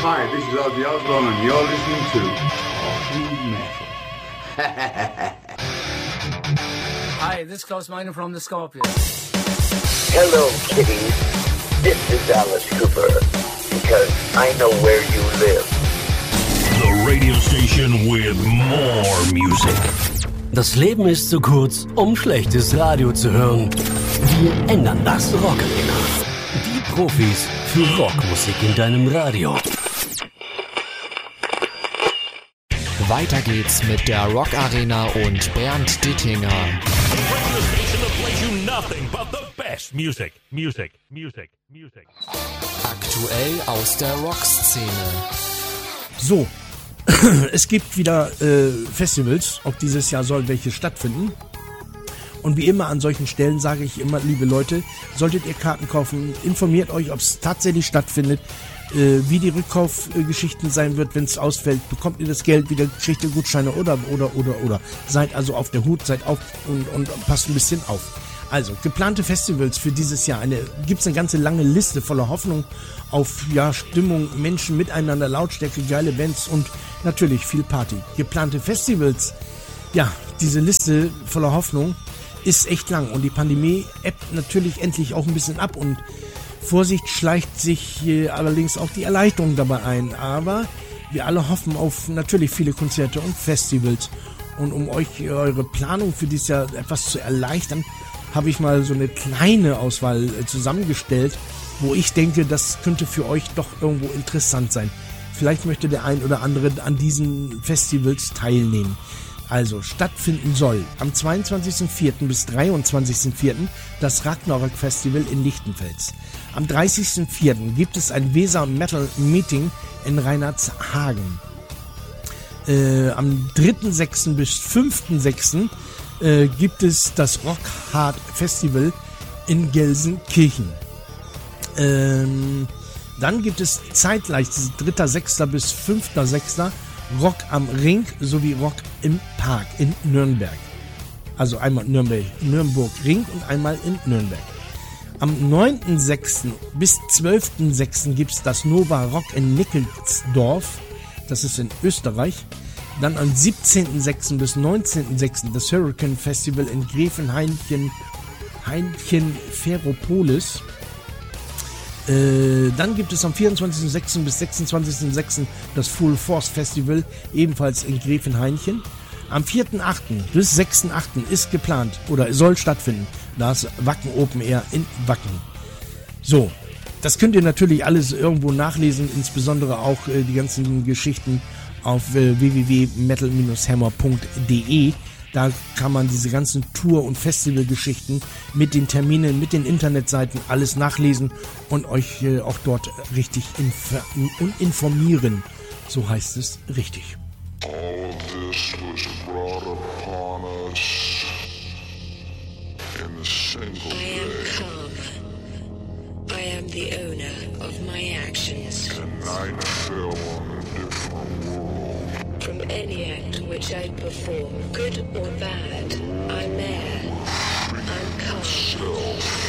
Hi, this is Ozzy Osbourne and you're listening to Talking Metal. Hi, this is Klaus Meine from the Scorpions. Hello, kitties. This is Alice Cooper, because I know where you live. The radio station with more music. Das Leben ist zu kurz, um schlechtes Radio zu hören. Wir ändern das. Rock Arena. Die Profis für Rockmusik in deinem Radio. Weiter geht's mit der Rock Arena und Bernd Dittinger. Aktuell aus der Rockszene. So, es gibt wieder Festivals, auch dieses Jahr sollen welche stattfinden. Und wie immer an solchen Stellen sage ich immer, liebe Leute, solltet ihr Karten kaufen, informiert euch, ob es tatsächlich stattfindet, wie die Rückkaufgeschichten sein wird, wenn es ausfällt, bekommt ihr das Geld wieder, kriegt ihr Gutscheine oder. Seid also auf der Hut, seid auf und passt ein bisschen auf. Also, geplante Festivals für dieses Jahr. Gibt's eine ganze lange Liste voller Hoffnung auf Stimmung, Menschen miteinander, Lautstärke, geile Bands und natürlich viel Party. Geplante Festivals, diese Liste voller Hoffnung ist echt lang und die Pandemie ebbt natürlich endlich auch ein bisschen ab und Vorsicht, schleicht sich allerdings auch die Erleichterung dabei ein. Aber wir alle hoffen auf natürlich viele Konzerte und Festivals. Und um euch eure Planung für dieses Jahr etwas zu erleichtern, habe ich mal so eine kleine Auswahl zusammengestellt, wo ich denke, das könnte für euch doch irgendwo interessant sein. Vielleicht möchte der ein oder andere an diesen Festivals teilnehmen. Also, stattfinden soll am 22.04. bis 23.04. das Ragnarok Festival in Lichtenfels. Am 30.04. gibt es ein Weser Metal Meeting in Reinhardshagen. Am 3.06. bis 5.06. Gibt es das Rock Hard Festival in Gelsenkirchen. Dann gibt es zeitgleich 3.06. bis 5.06. Rock am Ring sowie Rock im Park in Nürnberg. Also einmal Nürnberg Ring und einmal in Nürnberg. Am 9.06. bis 12.06. gibt es das Nova Rock in Nickelsdorf. Das ist in Österreich. Dann am 17.06. bis 19.06. das Hurricane Festival in Gräfenhainchen Ferropolis. Dann gibt es am 24.06. bis 26.06. das Full Force Festival, ebenfalls in Gräfenhainchen. Am 4.08. bis 6.08. ist geplant oder soll stattfinden das Wacken Open Air in Wacken. So, das könnt ihr natürlich alles irgendwo nachlesen, insbesondere auch die ganzen Geschichten auf www.metal-hammer.de. Da kann man diese ganzen Tour- und Festivalgeschichten mit den Terminen, mit den Internetseiten alles nachlesen und euch auch dort richtig informieren. So heißt es richtig. All of this was brought upon us in a single day. I am calm. I am the owner of my actions. And I fell on a different world. From any act which I perform, good or bad, I'm there. I'm calm.